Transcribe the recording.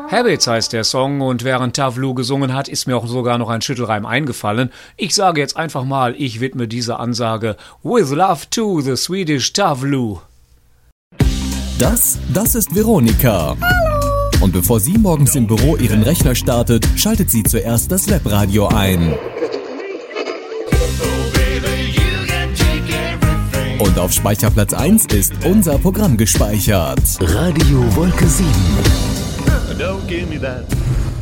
Habits heißt der Song und während Tavlu gesungen hat, ist mir auch sogar noch ein Schüttelreim eingefallen. Ich sage jetzt einfach mal, ich widme diese Ansage With Love to the Swedish Tavlu. Das ist Veronika. Hallo. Und bevor sie morgens im Büro ihren Rechner startet, schaltet sie zuerst das Webradio ein. Und auf Speicherplatz 1 ist unser Programm gespeichert. Radio Wolke 7. Don't give me that.